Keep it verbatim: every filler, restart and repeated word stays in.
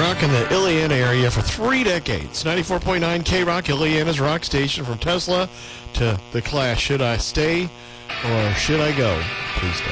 rock in the Iliana area for three decades. ninety-four point nine K-Rock, Iliana's rock station, from Tesla to The Clash. Should I stay or should I go? Please stay.